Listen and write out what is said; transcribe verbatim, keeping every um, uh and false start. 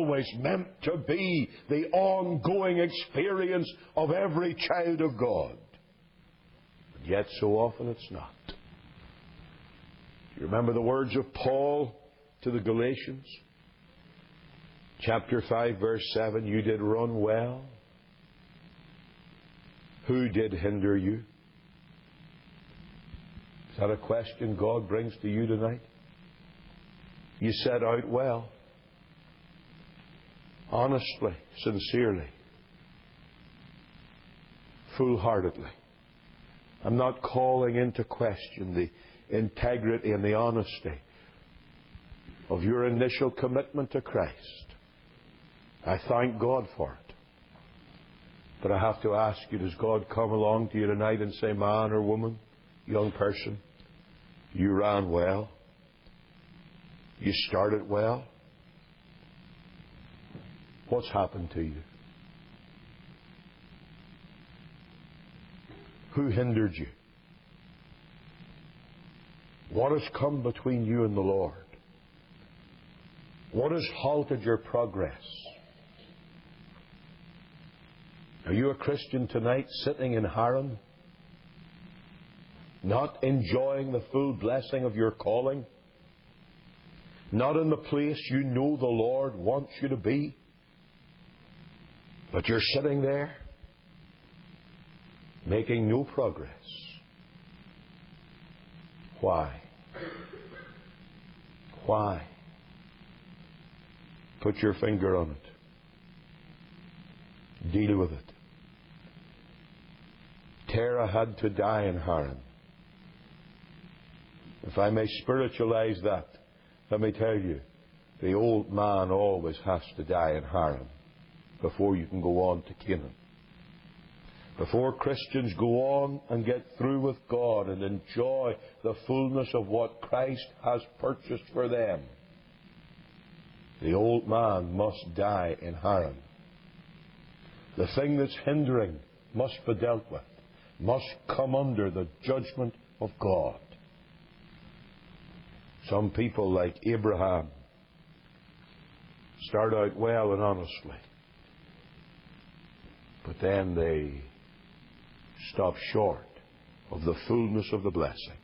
always meant to be the ongoing experience of every child of God. And yet so often it's not. Do you remember the words of Paul to the Galatians? Chapter five, verse seven, you did run well. Who did hinder you? Is that a question God brings to you tonight? You set out well. Honestly, sincerely, full-heartedly. I'm not calling into question the integrity and the honesty of your initial commitment to Christ. I thank God for it. But I have to ask you, does God come along to you tonight and say, man or woman, young person, you ran well? You started well? What's happened to you? Who hindered you? What has come between you and the Lord? What has halted your progress? Are you a Christian tonight sitting in Haran, not enjoying the full blessing of your calling? Not in the place you know the Lord wants you to be? But you're sitting there, making no progress. Why? Why? Put your finger on it. Deal with it. Terah had to die in Haran. If I may spiritualize that, let me tell you, the old man always has to die in Haran before you can go on to Canaan. Before Christians go on and get through with God and enjoy the fullness of what Christ has purchased for them, the old man must die in Haran. The thing that's hindering must be dealt with, must come under the judgment of God. Some people, like Abraham, start out well and honestly, but then they stop short of the fullness of the blessing.